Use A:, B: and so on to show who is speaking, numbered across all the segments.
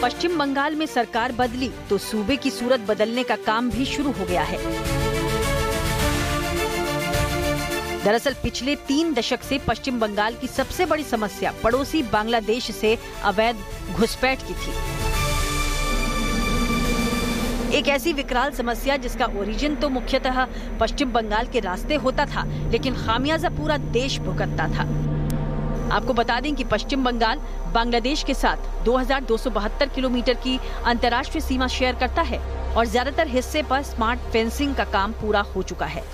A: पश्चिम बंगाल में सरकार बदली तो सूबे की सूरत बदलने का काम भी शुरू हो गया है। दरअसल पिछले 3 दशक से पश्चिम बंगाल की सबसे बड़ी समस्या पड़ोसी बांग्लादेश से अवैध घुसपैठ की थी। एक ऐसी विकराल समस्या जिसका ओरिजिन तो मुख्यतः पश्चिम बंगाल के रास्ते होता था, लेकिन खामियाजा पूरा देश भुगतता था। आपको बता दें कि पश्चिम बंगाल बांग्लादेश के साथ 2272 किलोमीटर की अंतर्राष्ट्रीय सीमा शेयर करता है और ज्यादातर हिस्से पर स्मार्ट फेंसिंग का काम पूरा हो चुका है।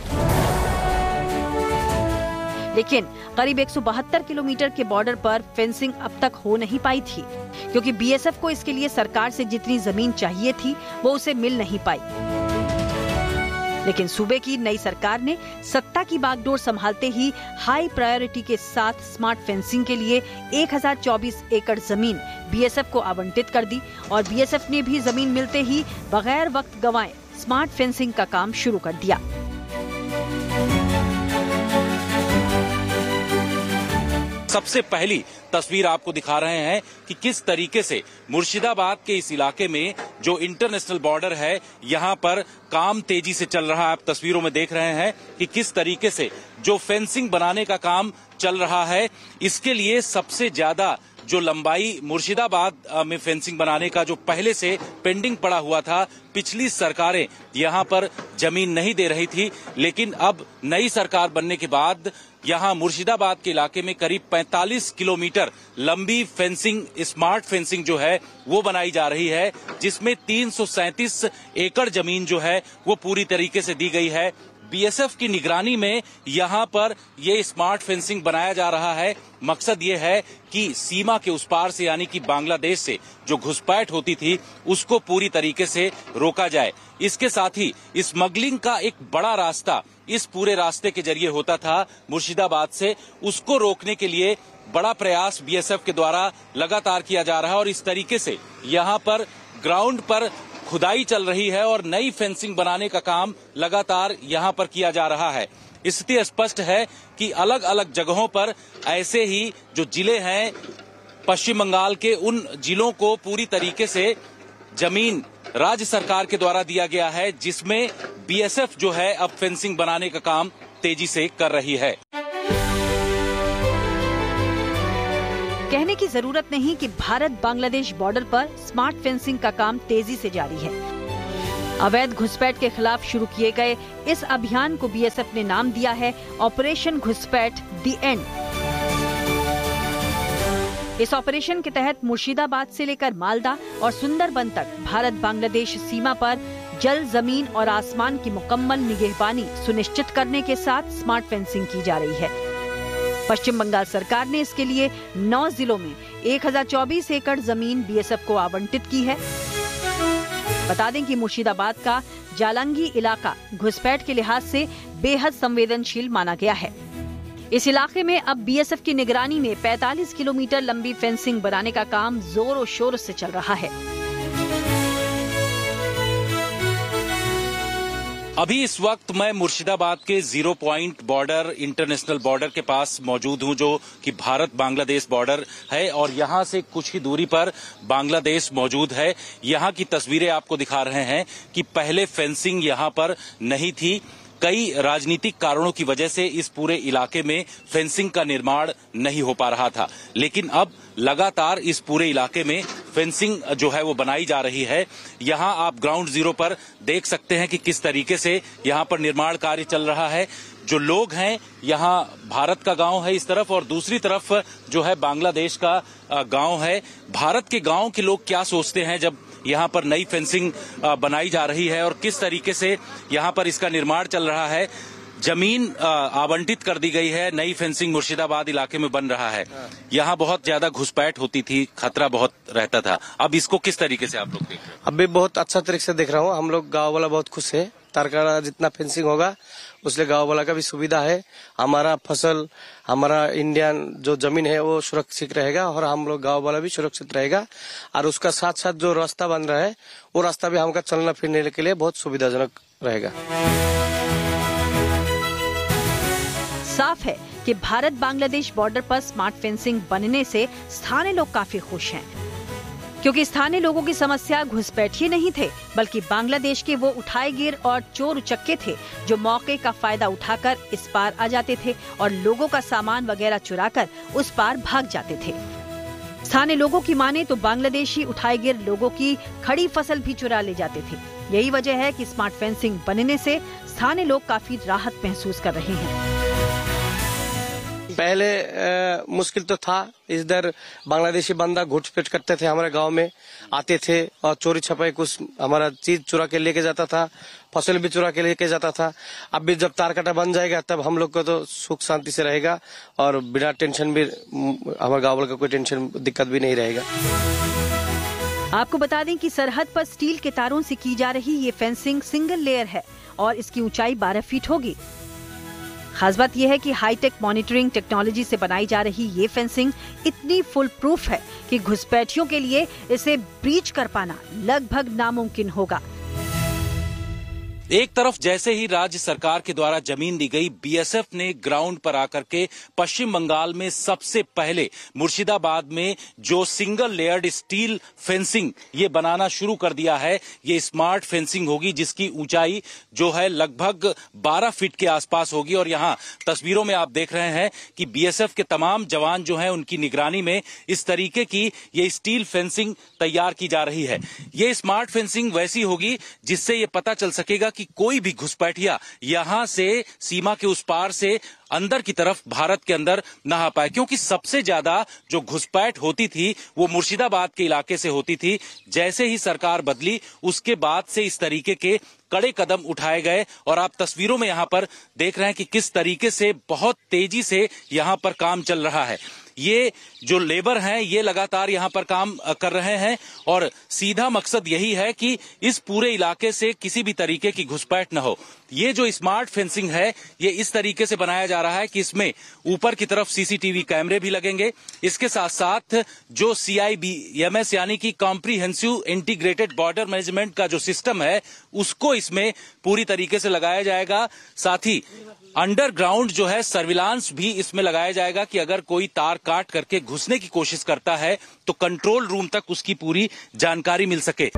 A: लेकिन करीब 172 किलोमीटर के बॉर्डर पर फेंसिंग अब तक हो नहीं पाई थी, क्योंकि बीएसएफ को इसके लिए सरकार से जितनी जमीन चाहिए थी वो उसे मिल नहीं पाई। लेकिन सूबे की नई सरकार ने सत्ता की बागडोर संभालते ही हाई प्रायोरिटी के साथ स्मार्ट फेंसिंग के लिए 1024 एकड़ जमीन बीएसएफ को आवंटित कर दी और बीएसएफ ने भी जमीन मिलते ही बगैर वक्त गंवाए स्मार्ट फेंसिंग का काम शुरू कर दिया।
B: सबसे पहली तस्वीर आपको दिखा रहे हैं कि किस तरीके से मुर्शिदाबाद के इस इलाके में जो इंटरनेशनल बॉर्डर है, यहां पर काम तेजी से चल रहा है। आप तस्वीरों में देख रहे हैं कि किस तरीके से जो फेंसिंग बनाने का काम चल रहा है, इसके लिए सबसे ज्यादा जो लंबाई मुर्शिदाबाद में फेंसिंग बनाने का जो पहले से पेंडिंग पड़ा हुआ था, पिछली सरकारें यहां पर जमीन नहीं दे रही थी, लेकिन अब नई सरकार बनने के बाद यहां मुर्शिदाबाद के इलाके में करीब 45 किलोमीटर लंबी फेंसिंग, स्मार्ट फेंसिंग जो है वो बनाई जा रही है, जिसमें 337 एकड़ जमीन जो है वो पूरी तरीके से दी गई है। बीएसएफ की निगरानी में यहां पर ये स्मार्ट फेंसिंग बनाया जा रहा है। मकसद ये है कि सीमा के उस पार से, यानी कि बांग्लादेश से जो घुसपैठ होती थी उसको पूरी तरीके से रोका जाए। इसके साथ ही स्मगलिंग का एक बड़ा रास्ता इस पूरे रास्ते के जरिए होता था मुर्शिदाबाद से, उसको रोकने के लिए बड़ा प्रयास बीएसएफ के द्वारा लगातार किया जा रहा है और इस तरीके से यहां पर ग्राउंड पर खुदाई चल रही है और नई फेंसिंग बनाने का काम लगातार यहां पर किया जा रहा है। स्थिति स्पष्ट है कि अलग अलग जगहों पर ऐसे ही जो जिले हैं पश्चिम बंगाल के, उन जिलों को पूरी तरीके से जमीन राज्य सरकार के द्वारा दिया गया है, जिसमें बीएसएफ जो है अब फेंसिंग बनाने का काम तेजी से कर रही है।
A: कहने की जरूरत नहीं कि भारत बांग्लादेश बॉर्डर पर स्मार्ट फेंसिंग का काम तेजी से जारी है। अवैध घुसपैठ के खिलाफ शुरू किए गए इस अभियान को बीएसएफ ने नाम दिया है ऑपरेशन घुसपैठ द एंड। इस ऑपरेशन के तहत मुर्शिदाबाद से लेकर मालदा और सुंदरबन तक भारत बांग्लादेश सीमा पर जल, जमीन और आसमान की मुकम्मल निगहबानी सुनिश्चित करने के साथ स्मार्ट फेंसिंग की जा रही है। पश्चिम बंगाल सरकार ने इसके लिए 9 जिलों में 1024 एकड़ जमीन बीएसएफ को आवंटित की है। बता दें कि मुर्शिदाबाद का जालंगी इलाका घुसपैठ के लिहाज से बेहद संवेदनशील माना गया है। इस इलाके में अब बीएसएफ की निगरानी में 45 किलोमीटर लंबी फेंसिंग बनाने का काम जोरों शोर से चल रहा है।
B: अभी इस वक्त मैं मुर्शिदाबाद के 0 पॉइंट बॉर्डर, इंटरनेशनल बॉर्डर के पास मौजूद हूं, जो कि भारत बांग्लादेश बॉर्डर है और यहां से कुछ ही दूरी पर बांग्लादेश मौजूद है। यहां की तस्वीरें आपको दिखा रहे हैं कि पहले फेंसिंग यहां पर नहीं थी। कई राजनीतिक कारणों की वजह से इस पूरे इलाके में फेंसिंग का निर्माण नहीं हो पा रहा था, लेकिन अब लगातार इस पूरे इलाके में फेंसिंग जो है वो बनाई जा रही है। यहां आप ग्राउंड जीरो पर देख सकते हैं कि किस तरीके से यहां पर निर्माण कार्य चल रहा है। जो लोग हैं, यहाँ भारत का गांव है इस तरफ और दूसरी तरफ जो है बांग्लादेश का गांव है। भारत के गांव के लोग क्या सोचते हैं जब यहाँ पर नई फेंसिंग बनाई जा रही है और किस तरीके से यहाँ पर इसका निर्माण चल रहा है। जमीन आवंटित कर दी गई है, नई फेंसिंग मुर्शिदाबाद इलाके में बन रहा है। यहाँ बहुत ज्यादा घुसपैठ होती थी, खतरा बहुत रहता था। अब इसको किस तरीके से आप लोग देख रहे हैं?
C: अभी बहुत अच्छा तरीके से देख रहा हूँ। हम लोग गाँव वाला बहुत खुश है। तारकाड़ा जितना फेंसिंग होगा उसलिए गाँव वाला का भी सुविधा है। हमारा फसल, हमारा इंडियन जो जमीन है वो सुरक्षित रहेगा और हम लोग गाँव वाला भी सुरक्षित रहेगा। और उसका साथ साथ जो रास्ता बन रहा है वो रास्ता भी हमका चलना फिरने के लिए बहुत सुविधाजनक रहेगा।
A: साफ है कि भारत बांग्लादेश बॉर्डर पर स्मार्ट फेंसिंग बनने से स्थानीय लोग काफी खुश हैं। क्योंकि स्थानीय लोगों की समस्या घुसपैठिए नहीं थे, बल्कि बांग्लादेश के वो उठाएगिर और चोर उचक्के थे जो मौके का फायदा उठाकर इस पार आ जाते थे और लोगों का सामान वगैरह चुराकर उस पार भाग जाते थे। स्थानीय लोगों की माने तो बांग्लादेशी उठाएगिर लोगों की खड़ी फसल भी चुरा ले जाते थे। यही वजह है कि स्मार्ट फेंसिंग बनने से स्थानीय लोग काफी राहत महसूस कर रहे हैं।
C: पहले मुश्किल तो था, इधर बांग्लादेशी बंदा घुसपैठ करते थे, हमारे गांव में आते थे और चोरी छपाई कुछ हमारा चीज चुरा के लेके जाता था, फसल भी चुरा के लेके जाता था। अब भी जब तार काटा बन जाएगा तब हम लोग को तो सुख शांति से रहेगा और बिना टेंशन भी हमारे गाँव वालों का कोई टेंशन दिक्कत भी नहीं रहेगा।
A: आपको बता दें कि सरहद पर स्टील के तारों से की जा रही ये फेंसिंग सिंगल लेयर है और इसकी ऊंचाई 12 फीट होगी। खास बात यह है कि हाईटेक मॉनिटरिंग टेक्नोलॉजी से बनाई जा रही ये फेंसिंग इतनी फुल प्रूफ है कि घुसपैठियों के लिए इसे ब्रीच कर पाना लगभग नामुमकिन होगा।
B: एक तरफ जैसे ही राज्य सरकार के द्वारा जमीन दी गई, बीएसएफ ने ग्राउंड पर आकर के पश्चिम बंगाल में सबसे पहले मुर्शिदाबाद में जो सिंगल लेयर्ड स्टील फेंसिंग ये बनाना शुरू कर दिया है। ये स्मार्ट फेंसिंग होगी जिसकी ऊंचाई जो है लगभग 12 फीट के आसपास होगी और यहाँ तस्वीरों में आप देख रहे हैं कि बीएसएफ के तमाम जवान जो हैं उनकी निगरानी में इस तरीके की ये स्टील फेंसिंग तैयार की जा रही है। ये स्मार्ट फेंसिंग वैसी होगी जिससे ये पता चल सकेगा कि कोई भी घुसपैठिया यहां से सीमा के उस पार से अंदर की तरफ भारत के अंदर न आ पाए, क्योंकि सबसे ज्यादा जो घुसपैठ होती थी वो मुर्शिदाबाद के इलाके से होती थी। जैसे ही सरकार बदली उसके बाद से इस तरीके के कड़े कदम उठाए गए और आप तस्वीरों में यहां पर देख रहे हैं कि किस तरीके से बहुत तेजी से यहां पर काम चल रहा है। ये जो लेबर हैं ये लगातार यहां पर काम कर रहे हैं और सीधा मकसद यही है कि इस पूरे इलाके से किसी भी तरीके की घुसपैठ न हो। ये जो स्मार्ट फेंसिंग है ये इस तरीके से बनाया जा रहा है कि इसमें ऊपर की तरफ सीसीटीवी कैमरे भी लगेंगे। इसके साथ साथ जो CIBMS यानी कि कॉम्प्रिहेंसिव इंटीग्रेटेड बॉर्डर मैनेजमेंट का जो सिस्टम है उसको इसमें पूरी तरीके से लगाया जाएगा। साथ ही अंडरग्राउंड जो है सर्विलांस भी इसमें लगाया जाएगा कि अगर कोई तार काट करके घुसने की कोशिश करता है तो कंट्रोल रूम तक उसकी पूरी जानकारी मिल सके।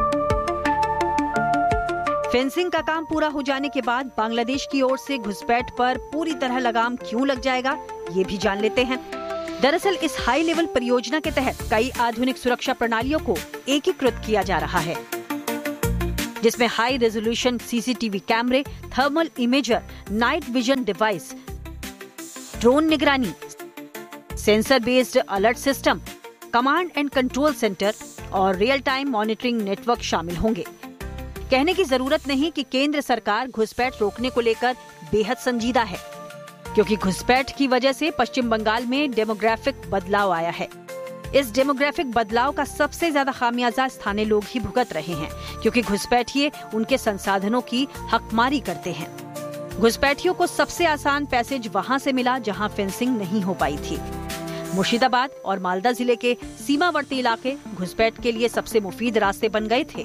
A: फेंसिंग का काम पूरा हो जाने के बाद बांग्लादेश की ओर से घुसपैठ पर पूरी तरह लगाम क्यों लग जाएगा ये भी जान लेते हैं। दरअसल इस हाई लेवल परियोजना के तहत कई आधुनिक सुरक्षा प्रणालियों को एकीकृत किया जा रहा है, जिसमें हाई रेजोल्यूशन सीसीटीवी कैमरे, thermal imager, night vision device, drone निगरानी, sensor based alert system, command and control centre और रियल टाइम मॉनिटरिंग नेटवर्क शामिल होंगे। कहने की जरूरत नहीं कि केंद्र सरकार घुसपैठ रोकने को लेकर बेहद संजीदा है, क्योंकि घुसपैठ की वजह से पश्चिम बंगाल में डेमोग्राफिक बदलाव आया है। इस डेमोग्राफिक बदलाव का सबसे ज्यादा खामियाजा स्थानीय लोग ही भुगत रहे हैं, क्योंकि घुसपैठिए उनके संसाधनों की हकमारी करते हैं। घुसपैठियों को सबसे आसान पैसेज वहां से मिला जहां फेंसिंग नहीं हो पाई थी। मुर्शिदाबाद और मालदा जिले के सीमावर्ती इलाके घुसपैठ के लिए सबसे मुफीद रास्ते बन गए थे।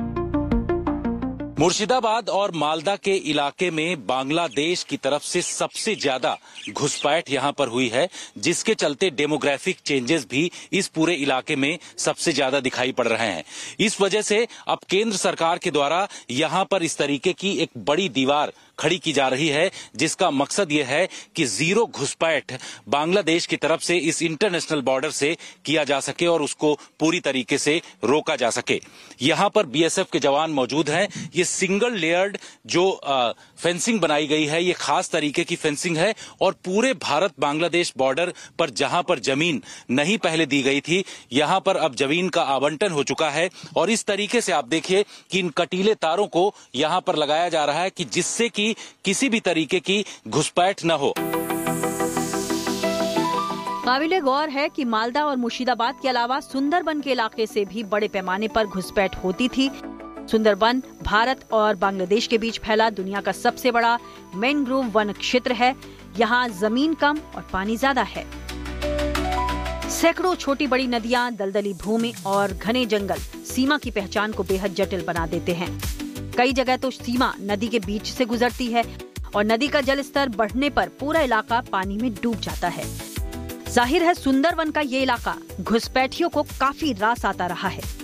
B: मुर्शिदाबाद और मालदा के इलाके में बांग्लादेश की तरफ से सबसे ज्यादा घुसपैठ यहां पर हुई है, जिसके चलते डेमोग्राफिक चेंजेस भी इस पूरे इलाके में सबसे ज्यादा दिखाई पड़ रहे हैं। इस वजह से अब केंद्र सरकार के द्वारा यहां पर इस तरीके की एक बड़ी दीवार खड़ी की जा रही है, जिसका मकसद यह है कि जीरो घुसपैठ बांग्लादेश की तरफ से इस इंटरनेशनल बॉर्डर से किया जा सके और उसको पूरी तरीके से रोका जा सके। यहां पर बीएसएफ के जवान मौजूद हैं। ये सिंगल लेयर्ड जो फेंसिंग बनाई गई है ये खास तरीके की फेंसिंग है और पूरे भारत बांग्लादेश बॉर्डर पर जहां पर जमीन नहीं पहले दी गई थी यहां पर अब जमीन का आवंटन हो चुका है और इस तरीके से आप देखिए कि इन कटीले तारों को यहां पर लगाया जा रहा है कि जिससे कि किसी भी तरीके की घुसपैठ न हो।
A: काबिले गौर है कि मालदा और मुर्शिदाबाद के अलावा सुंदरबन के इलाके से भी बड़े पैमाने पर घुसपैठ होती थी। सुंदरबन भारत और बांग्लादेश के बीच फैला दुनिया का सबसे बड़ा मैंग्रोव वन क्षेत्र है। यहाँ जमीन कम और पानी ज्यादा है। सैकड़ों छोटी बड़ी नदियाँ, दलदली भूमि और घने जंगल सीमा की पहचान को बेहद जटिल बना देते हैं। कई जगह तो सीमा नदी के बीच से गुजरती है और नदी का जल स्तर बढ़ने पर पूरा इलाका पानी में डूब जाता है। जाहिर है सुंदरवन का ये इलाका घुसपैठियों को काफी रास आता रहा है।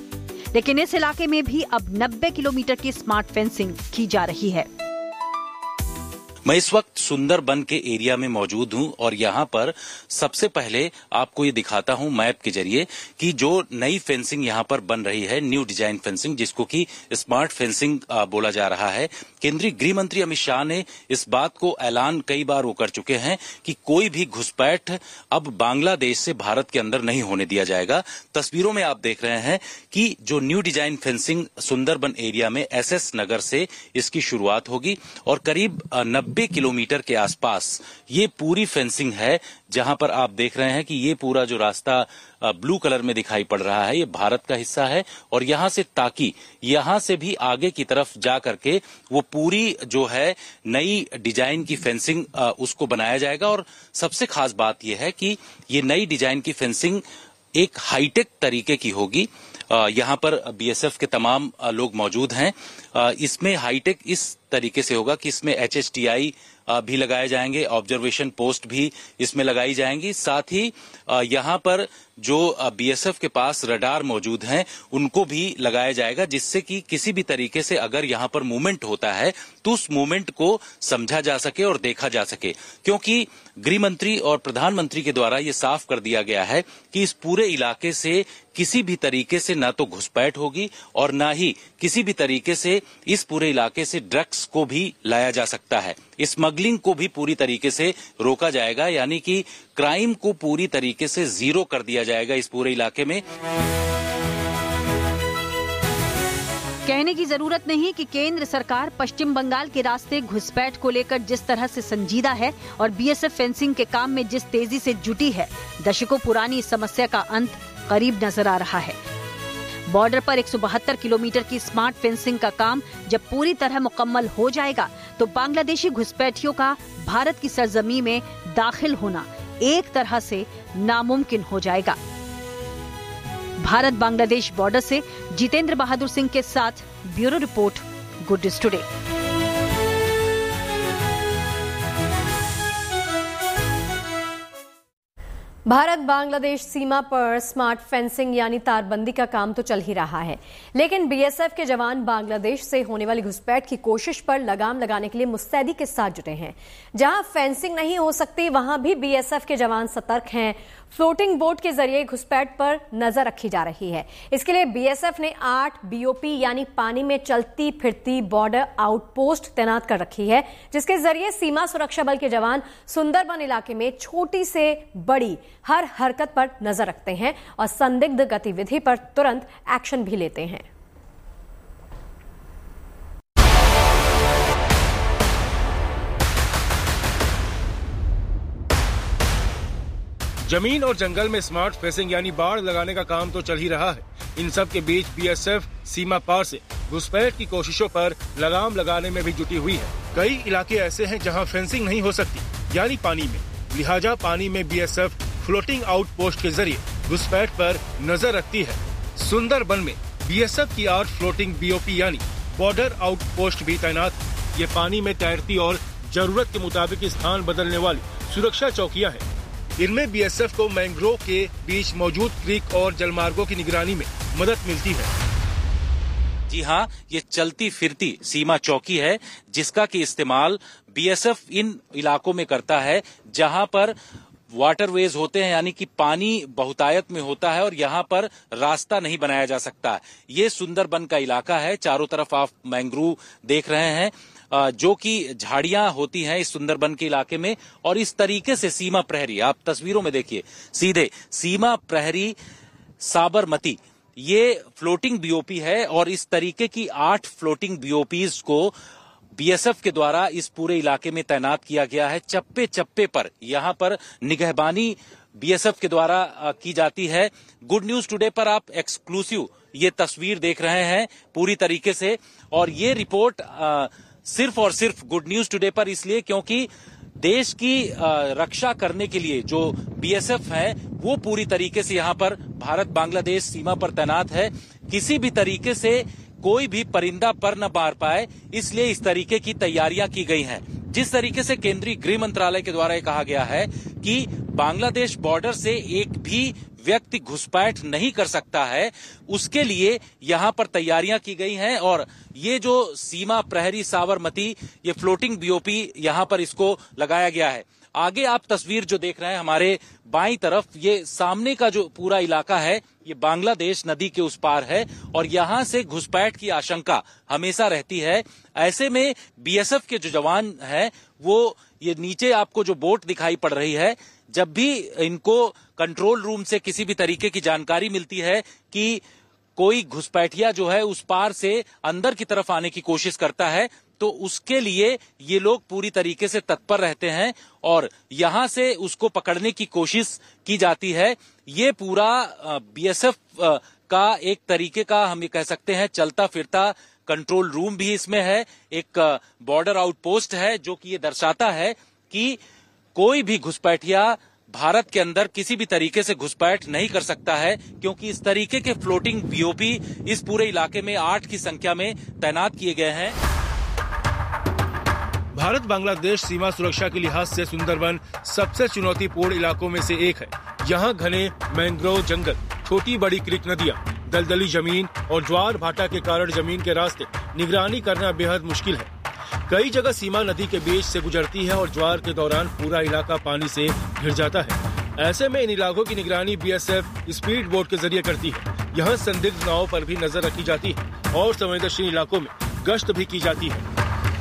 A: लेकिन इस इलाके में भी अब 90 किलोमीटर की स्मार्ट फेंसिंग की जा रही है।
B: मैं इस वक्त सुंदरबन के एरिया में मौजूद हूं और यहां पर सबसे पहले आपको ये दिखाता हूं मैप के जरिए कि जो नई फेंसिंग यहां पर बन रही है, न्यू डिजाइन फेंसिंग, जिसको कि स्मार्ट फेंसिंग बोला जा रहा है। केंद्रीय गृह मंत्री अमित शाह ने इस बात को ऐलान कई बार वो कर चुके हैं कि कोई भी घुसपैठ अब बांग्लादेश से भारत के अंदर नहीं होने दिया जाएगा। तस्वीरों में आप देख रहे हैं कि जो new design fencing Sundarban area में SS नगर से इसकी शुरुआत होगी और करीब 90 किलोमीटर के आसपास ये पूरी फेंसिंग है, जहां पर आप देख रहे हैं कि ये पूरा जो रास्ता ब्लू कलर में दिखाई पड़ रहा है, ये भारत का हिस्सा है और यहां से ताकि यहां से भी आगे की तरफ जा करके वो पूरी जो है नई डिजाइन की फेंसिंग उसको बनाया जाएगा। और सबसे खास बात यह है कि ये नई डिजाइन की फेंसिंग एक हाईटेक तरीके की होगी। यहाँ पर BSF के तमाम लोग मौजूद हैं। इसमें हाईटेक इस तरीके से होगा कि इसमें HSTI भी लगाए जाएंगे, ऑब्जर्वेशन पोस्ट भी इसमें लगाई जाएंगी। साथ ही यहाँ पर जो BSF के पास रडार मौजूद हैं उनको भी लगाया जाएगा, जिससे कि किसी भी तरीके से अगर यहाँ पर मूवमेंट होता है तो उस मूवमेंट को समझा जा सके और देखा जा सके। क्योंकि गृह मंत्री और प्रधानमंत्री के द्वारा ये साफ कर दिया गया है कि इस पूरे इलाके से किसी भी तरीके से ना तो घुसपैठ होगी और ना ही किसी भी तरीके से इस पूरे इलाके से ड्रग्स को भी लाया जा सकता है। स्मगलिंग को भी पूरी तरीके से रोका जाएगा, यानी कि क्राइम को पूरी तरीके से जीरो कर दिया जाएगा इस पूरे इलाके में।
A: कहने की जरूरत नहीं कि केंद्र सरकार पश्चिम बंगाल के रास्ते घुसपैठ को लेकर जिस तरह से संजीदा है और BSF फेंसिंग के काम में जिस तेजी से जुटी है, दशकों पुरानी इस समस्या का अंत करीब नजर आ रहा है। बॉर्डर पर 172 किलोमीटर की स्मार्ट फेंसिंग का काम जब पूरी तरह मुकम्मल हो जाएगा तो बांग्लादेशी घुसपैठियों का भारत की सरजमी में दाखिल होना एक तरह से नामुमकिन हो जाएगा। भारत बांग्लादेश बॉर्डर से जितेंद्र बहादुर सिंह के साथ bureau report, good news today.
D: Bharat Bangladesh सीमा पर स्मार्ट फेंसिंग यानी तारबंदी का काम तो चल ही रहा है, लेकिन BSF के जवान बांग्लादेश से होने वाली घुसपैठ की कोशिश पर लगाम लगाने के लिए मुस्तैदी के साथ जुटे हैं। जहां फेंसिंग नहीं हो सकती वहां भी BSF के जवान सतर्क हैं। फ्लोटिंग बोट के जरिए घुसपैठ पर नजर रखी जा रही है। इसके लिए BSF ने 8 BOP यानी पानी में चलती फिरती बॉर्डर आउटपोस्ट तैनात कर रखी है, जिसके जरिए सीमा सुरक्षा बल के जवान सुंदरबन इलाके में छोटी से बड़ी हर हरकत पर नजर रखते हैं और संदिग्ध गतिविधि पर तुरंत एक्शन भी लेते हैं।
E: जमीन और जंगल में स्मार्ट फेंसिंग यानी बाड़ लगाने का काम तो चल ही रहा है। इन सब के बीच BSF सीमा पार से घुसपैठ की कोशिशों पर लगाम लगाने में भी जुटी हुई है। कई इलाके ऐसे हैं जहां फेंसिंग नहीं हो सकती, यानी पानी में। लिहाजा पानी में BSF फ्लोटिंग आउट पोस्ट के जरिए घुसपैठ पर नजर रखती है। सुंदरबन में BSF की 8 फ्लोटिंग BOP यानी बॉर्डर आउट पोस्ट भी तैनात है। ये पानी में तैरती और जरूरत के मुताबिक स्थान बदलने वाली सुरक्षा चौकियां हैं। इनमें BSF को मैंग्रोव के बीच मौजूद क्रीक और जलमार्गों की निगरानी में मदद मिलती है।
B: जी हाँ, ये चलती फिरती सीमा चौकी है जिसका कि इस्तेमाल BSF इन इलाकों में करता है जहां पर वाटरवेज होते हैं, यानी कि पानी बहुतायत में होता है और यहाँ पर रास्ता नहीं बनाया जा सकता। ये सुंदरबन का इलाका है। चारों तरफ आप मैंग्रोव देख रहे हैं, जो कि झाड़ियां होती हैं इस सुंदरबन के इलाके में। और इस तरीके से सीमा प्रहरी, आप तस्वीरों में देखिए, सीधे सीमा प्रहरी साबरमती ये फ्लोटिंग BOP है और इस तरीके की 8 फ्लोटिंग BOPs को BSF के द्वारा इस पूरे इलाके में तैनात किया गया है। चप्पे चप्पे पर यहाँ पर निगहबानी BSF के द्वारा की जाती है। गुड न्यूज टुडे पर आप एक्सक्लूसिव ये तस्वीर देख रहे हैं पूरी तरीके से, और ये रिपोर्ट सिर्फ और सिर्फ गुड न्यूज टुडे पर इसलिए क्योंकि देश की रक्षा करने के लिए जो BSF है वो पूरी तरीके से यहाँ पर भारत बांग्लादेश सीमा पर तैनात है। किसी भी तरीके से कोई भी परिंदा पर न मार पाए, इसलिए इस तरीके की तैयारियां की गई हैं। जिस तरीके से केंद्रीय गृह मंत्रालय के द्वारा कहा गया है कि बांग्लादेश बॉर्डर से एक भी व्यक्ति घुसपैठ नहीं कर सकता है, उसके लिए यहाँ पर तैयारियां की गई हैं। और ये जो सीमा प्रहरी साबरमती, ये फ्लोटिंग बीओपी यहाँ पर इसको लगाया गया है। आगे आप तस्वीर जो देख रहे हैं हमारे बाईं तरफ, ये सामने का जो पूरा इलाका है ये बांग्लादेश नदी के उस पार है और यहाँ से घुसपैठ की आशंका हमेशा रहती है। ऐसे में बीएसएफ के जो जवान हैं वो, ये नीचे आपको जो बोट दिखाई पड़ रही है, जब भी इनको कंट्रोल रूम से किसी भी तरीके की जानकारी मिलती है कि कोई घुसपैठिया जो है उस पार से अंदर की तरफ आने की कोशिश करता है, तो उसके लिए ये लोग पूरी तरीके से तत्पर रहते हैं और यहां से उसको पकड़ने की कोशिश की जाती है। ये पूरा बीएसएफ का एक तरीके का हम ये कह सकते हैं चलता फिरता कंट्रोल रूम भी इसमें है। एक बॉर्डर आउटपोस्ट है जो कि ये दर्शाता है कि कोई भी घुसपैठिया भारत के अंदर किसी भी तरीके से घुसपैठ नहीं कर सकता है, क्योंकि इस तरीके के फ्लोटिंग बीओपी इस पूरे इलाके में 8 की संख्या में तैनात किए गए हैं।
E: भारत बांग्लादेश सीमा सुरक्षा के लिहाज से सुंदरबन सबसे चुनौतीपूर्ण इलाकों में से एक है। यहाँ घने मैंग्रोव जंगल, छोटी बड़ी क्रीक नदियाँ, दलदली जमीन और ज्वार भाटा के कारण जमीन के रास्ते निगरानी करना बेहद मुश्किल है। कई जगह सीमा नदी के बीच से गुजरती है और ज्वार के दौरान पूरा इलाका पानी से घिर जाता है। ऐसे में इन इलाकों की निगरानी बीएसएफ स्पीड बोट के जरिए करती है। यहाँ संदिग्ध नावों पर भी नजर रखी जाती है और संवेदनशील इलाकों में गश्त भी की जाती है।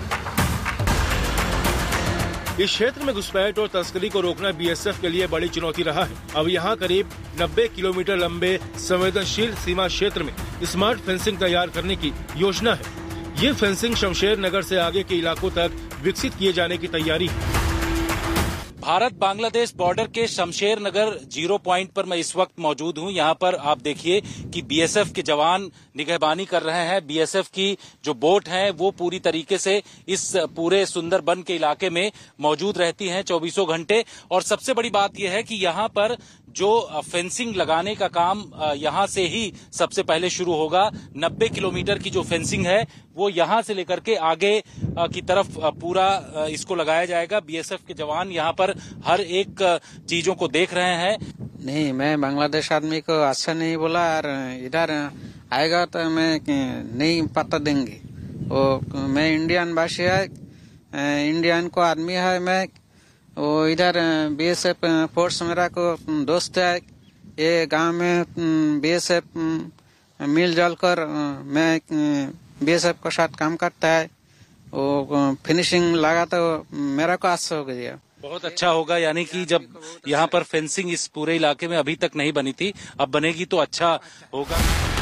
E: इस क्षेत्र में घुसपैठ और तस्करी को रोकना बीएसएफ के लिए बड़ी चुनौती रहा है। अब यहाँ करीब 90 किलोमीटर लंबे संवेदनशील सीमा क्षेत्र में स्मार्ट फेंसिंग तैयार करने की योजना है। ये फेंसिंग शमशेर नगर से आगे के इलाकों तक विकसित किए जाने की तैयारी है।
B: भारत बांग्लादेश बॉर्डर के शमशेर नगर 0 पॉइंट पर मैं इस वक्त मौजूद हूं। यहां पर आप देखिए कि बीएसएफ के जवान निगहबानी कर रहे हैं। बीएसएफ की जो बोट हैं वो पूरी तरीके से इस पूरे सुंदरबन के इलाके में मौजूद रहती हैं 24 घंटे। और सबसे बड़ी बात यह है कि यहां पर जो फेंसिंग लगाने का काम यहां से ही सबसे पहले शुरू होगा। 90 किलोमीटर की जो फेंसिंग है वो यहां से लेकर के आगे की तरफ पूरा इसको लगाया जाएगा। बीएसएफ के जवान यहां पर हर एक चीजों को देख रहे हैं।
F: नहीं, मैं बांग्लादेश आदमी को अच्छा नहीं बोला और इधर आएगा तो मैं नहीं पता देंगे। वो मैं इंडियन वासी है, इंडियन को आदमी है मैं। वो इधर बीएसएफ फोर्स मेरा को दोस्त है। ये गांव में बीएसएफ मिलजुल कर मैं बीएसएफ के साथ काम करता है। वो फिनिशिंग लगा तो मेरा को अच्छा हो गया।
B: बहुत अच्छा होगा, यानी कि जब यहाँ पर फेंसिंग इस पूरे इलाके में अभी तक नहीं बनी थी, अब बनेगी तो अच्छा होगा।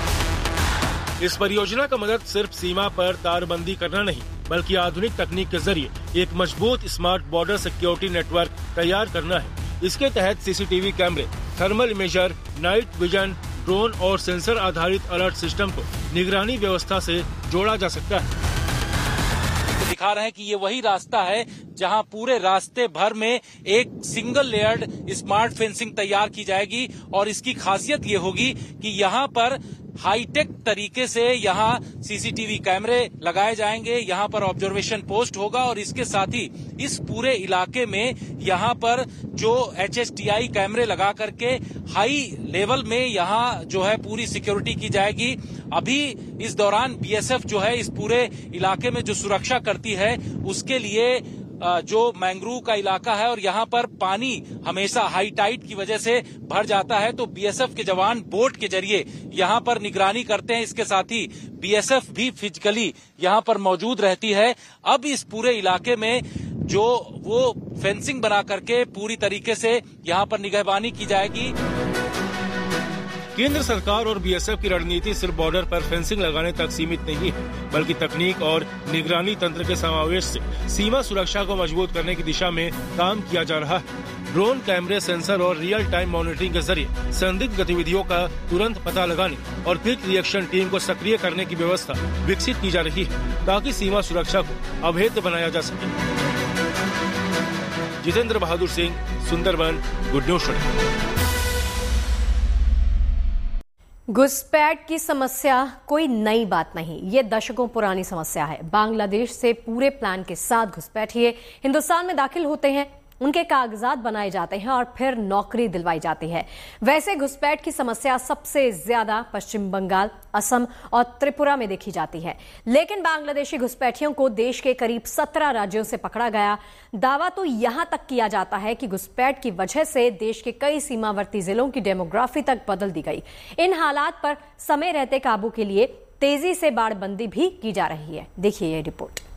E: इस परियोजना का मदद सिर्फ सीमा पर तारबंदी करना नहीं, बल्कि आधुनिक तकनीक के जरिए एक मजबूत स्मार्ट बॉर्डर सिक्योरिटी नेटवर्क तैयार करना है। इसके तहत सीसीटीवी कैमरे, thermal imager, night vision, drone और सेंसर आधारित अलर्ट सिस्टम को निगरानी व्यवस्था से जोड़ा जा सकता है।
B: दिखा रहे हैं कि ये वही रास्ता है जहां पूरे रास्ते भर में एक सिंगल लेयर्ड स्मार्ट फेंसिंग तैयार की जाएगी। और इसकी खासियत ये होगी कि यहाँ पर हाईटेक तरीके से यहाँ सीसीटीवी कैमरे लगाए जाएंगे, यहाँ पर ऑब्जर्वेशन पोस्ट होगा और इसके साथ ही इस पूरे इलाके में यहाँ पर जो HSTI कैमरे लगा करके हाई लेवल में यहाँ जो है पूरी सिक्योरिटी की जाएगी। अभी इस दौरान बीएसएफ जो है इस पूरे इलाके में जो सुरक्षा करती है उसके लिए जो मैंग्रोव का इलाका है और यहाँ पर पानी हमेशा हाई टाइड की वजह से भर जाता है, तो बीएसएफ के जवान बोट के जरिए यहाँ पर निगरानी करते हैं। इसके साथ ही बीएसएफ भी फिजिकली यहाँ पर मौजूद रहती है। अब इस पूरे इलाके में जो वो फेंसिंग बना करके पूरी तरीके से यहाँ पर निगहबानी की जाएगी।
E: केंद्र सरकार और बीएसएफ की रणनीति सिर्फ बॉर्डर पर फेंसिंग लगाने तक सीमित नहीं है, बल्कि तकनीक और निगरानी तंत्र के समावेश से सीमा सुरक्षा को मजबूत करने की दिशा में काम किया जा रहा है। ड्रोन, कैमरे, सेंसर और रियल टाइम मॉनिटरिंग के जरिए संदिग्ध गतिविधियों का तुरंत पता लगाने और क्विक रिएक्शन टीम को सक्रिय करने की व्यवस्था विकसित की जा रही है, ताकि सीमा सुरक्षा को अभेद्य बनाया जा सके। Jitendra Bahadur Singh, Sundarban, good news.
D: घुसपैठ की समस्या कोई नई बात नहीं, ये दशकों पुरानी समस्या है। बांग्लादेश से पूरे प्लान के साथ घुसपैठिए हिंदुस्तान में दाखिल होते हैं, उनके कागजात बनाए जाते हैं और फिर नौकरी दिलवाई जाती है। वैसे घुसपैठ की समस्या सबसे ज्यादा पश्चिम बंगाल, असम और त्रिपुरा में देखी जाती है। लेकिन बांग्लादेशी घुसपैठियों को देश के करीब 17 राज्यों से पकड़ा गया। दावा तो यहां तक किया जाता है कि घुसपैठ की वजह से देश के कई सीमावर्ती जिलों की डेमोग्राफी तक बदल दी गई। इन हालात पर समय रहते काबू के लिए तेजी से बाड़बंदी भी की जा रही है। देखिए ये रिपोर्ट।